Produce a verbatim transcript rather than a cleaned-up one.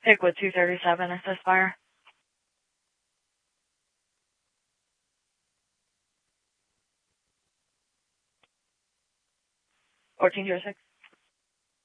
Pickwood two thirty-seven, assist fire. fourteen zero six.